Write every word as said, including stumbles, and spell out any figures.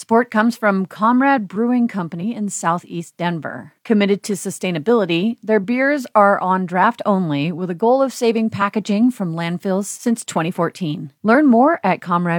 Support comes from Comrade Brewing Company in Southeast Denver. Committed to sustainability, their beers are on draft only with a goal of saving packaging from landfills since twenty fourteen. Learn more at comrade